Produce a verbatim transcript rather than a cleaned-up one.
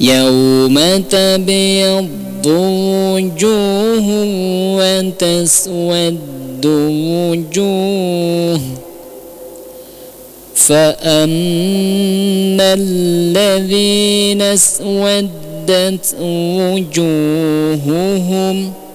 يوم تبيض وجوه وتسود وجوه فأما الذين اسودت وجوههم